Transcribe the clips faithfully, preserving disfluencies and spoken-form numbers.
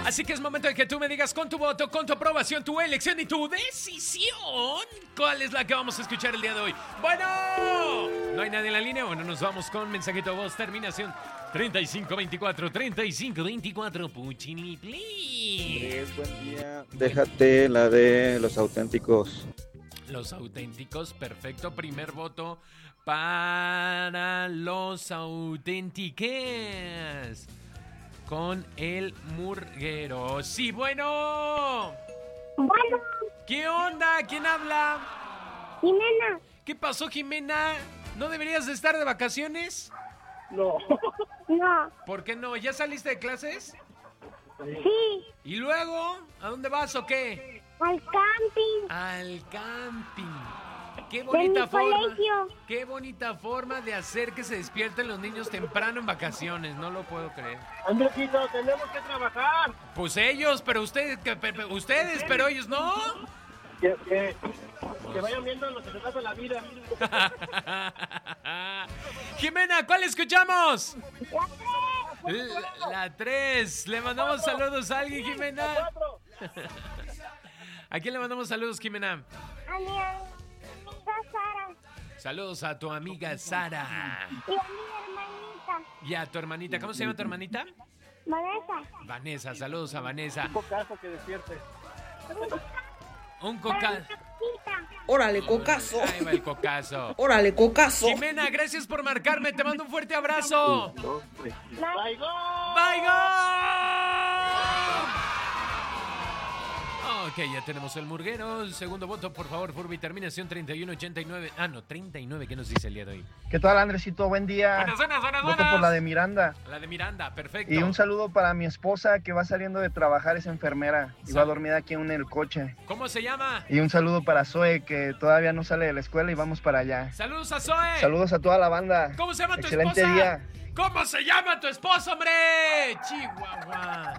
Así que es momento de que tú me digas con tu voto, con tu aprobación, tu elección y tu decisión, ¿cuál es la que vamos a escuchar el día de hoy? Bueno, ¿no hay nadie en la línea? Bueno, nos vamos con mensajito de voz, terminación treinta y cinco veinticuatro, treinta y cinco veinticuatro, Puccini, please. Andrés, buen día. Déjate la de los auténticos. Los auténticos, perfecto. Primer voto para los auténticos. Con el murguero. Sí, bueno. Bueno. ¿Qué onda? ¿Quién habla? Jimena. ¿Qué pasó, Jimena? ¿No deberías de estar de vacaciones? No. No. ¿Por qué no? ¿Ya saliste de clases? Sí. ¿Y luego? ¿A dónde vas o qué? Al camping. Al camping. Qué bonita de mi forma. colegio. Qué bonita forma de hacer que se despierten los niños temprano en vacaciones. No lo puedo creer. Andresito, tenemos que trabajar. Pues ellos, pero ustedes, que, pe, pe, ustedes, pero ellos no. Que, que, que vayan viendo lo que se trata la vida. Jimena, ¿cuál escuchamos? La tres. La, la tres. Le mandamos saludos a alguien, Jimena. ¿A quién le mandamos saludos, Jimena? A mi amiga Sara. Saludos a tu amiga Sara. Y a mi hermanita. Y a tu hermanita. ¿Cómo se llama tu hermanita? Vanessa. Vanessa, saludos a Vanessa. Un pocazo que despierte. Un coca... Órale, cocazo. Ahí va el cocazo. Órale, cocazo. Jimena, gracias por marcarme. Te mando un fuerte abrazo. ¡Bye, go! ¡Bye, go! Ok, ya tenemos el murguero. El segundo voto, por favor, Furby. Terminación treinta y uno ochenta y nueve. Ah, no, treinta y nueve. ¿Qué nos dice el día de hoy? ¿Qué tal, Andresito? Buen día. Buenas, buenas, buenas, Voto buenas. por la de Miranda. La de Miranda, perfecto. Y un saludo para mi esposa que va saliendo de trabajar, es enfermera. Y va dormida aquí en el coche. ¿Cómo se llama? Y un saludo para Zoe, que todavía no sale de la escuela y vamos para allá. Saludos a Zoe. Saludos a toda la banda. ¿Cómo se llama tu Excelente esposa? día. ¿Cómo se llama tu esposa, hombre? Chihuahua.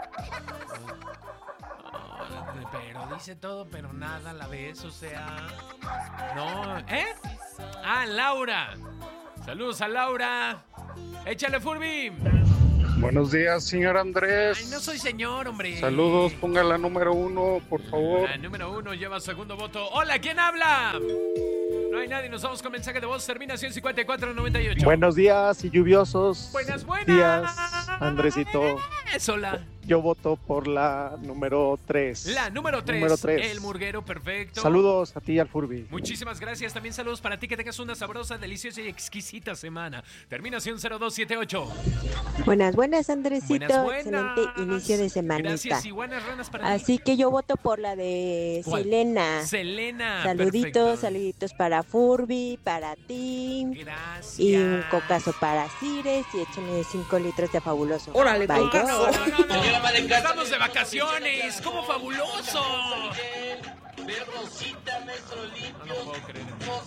Oh, pero dice todo, pero nada a la vez, o sea... No, ¿eh? Ah, Laura. Saludos a Laura. Échale, Furby. Buenos días, señor Andrés. Ay, no soy señor, hombre. Saludos, ponga la número uno, por favor. La número uno lleva segundo voto. Hola, ¿quién habla? No hay nadie, nos vamos con mensaje de voz. Terminación cincuenta y cuatro noventa y ocho. Buenos días y lluviosos. Buenas, buenas. días, Andresito. Hola. Yo voto por la número tres. La número tres. Número tres. El murguero, perfecto. Saludos a ti y al Furby. Muchísimas gracias. También saludos para ti. Que tengas una sabrosa, deliciosa y exquisita semana. Terminación cero dos siete ocho. Buenas, buenas, Andresito. Buenas, buenas. Excelente inicio de semanita. Gracias y buenas ranas para Así ti. que yo voto por la de ¿Cuál? Selena. Selena. Saluditos, perfecto. saluditos para Furby, para ti. Gracias. Y un cocazo para Cires y échenle cinco litros de fabuloso. Órale, Bye, cocazo. go. No, no, no, no. Estamos de vacaciones. ¡Cómo fabuloso! No, no puedo creer.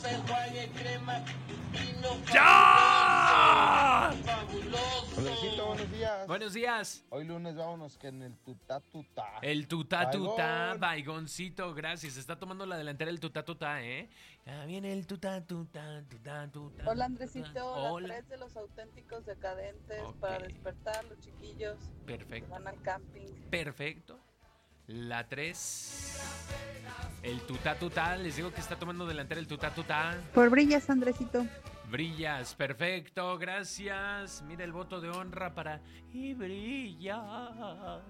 ¡Ya! Andresito, buenos días. Buenos días. Hoy lunes vámonos que en el tutá tutá. El tutá tutá, Baigón. baigoncito, gracias. Está tomando la delantera el tutá tutá, ¿eh? Ya viene el tutá tutá, tutá tutá. Hola, Andresito, Hola. la tres de los auténticos decadentes Ok. para despertar los chiquillos que Perfecto. van al camping. Perfecto. La tres. El tutá tutá, les digo que está tomando delantera el tutá tutá. Por brillas, Andresito. Brillas, perfecto, gracias. Mira el voto de honra para... Y brillas.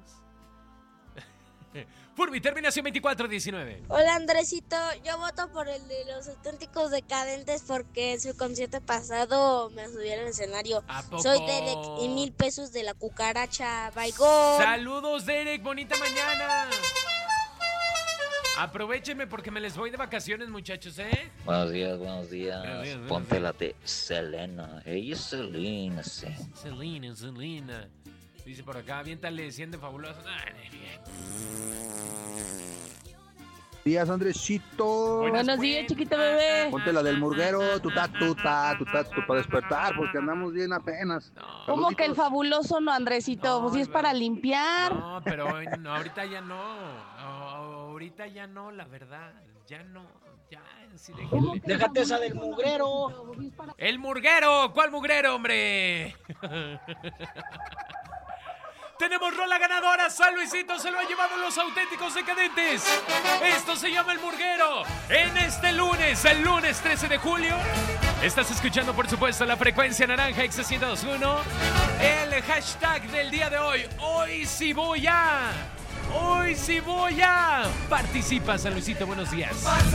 Furby, terminación veinticuatro diecinueve. Hola, Andresito. Yo voto por el de los auténticos decadentes porque en su concierto pasado me subí al escenario. ¿A poco? Soy Derek y mil pesos de la cucaracha. Bye, go. Saludos, Derek, bonita mañana. Aprovechenme porque me les voy de vacaciones, muchachos, ¿eh? Buenos días, buenos días. Buenos días, buenos Ponte días. la de Selena. Ella es Selena, sí. Selena, Selena. Dice por acá, aviéntale cien de fabuloso. Días, Andresito. Buenos días, chiquito bebé. Ponte la del murguero, tutá, tutá, tutá, tutá, para despertar, porque andamos bien apenas. ¿Cómo que el fabuloso no, Andresito? No, pues si es para limpiar. No, pero hoy no, ahorita ya no. No, ahorita ya no, la verdad. Ya no. Ya, sí, déjenle. Déjate esa del mugrero. ¡El murguero! ¿Cuál mugrero, hombre? Tenemos rola ganadora. San Luisito se lo ha llevado los auténticos decadentes. Esto se llama El Murguero. En este lunes, el lunes trece de julio, estás escuchando, por supuesto, la frecuencia naranja X ciento dos punto uno. El hashtag del día de hoy. Hoy sí voy a. Hoy sí voy a. Participa, San Luisito. Buenos días.